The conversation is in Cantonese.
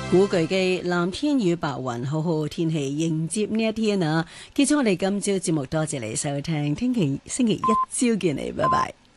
古巨基藍天與白雲，好好天氣迎接呢一天啊！結束我哋今朝節目，多謝你收聽，星期一朝見你，拜拜。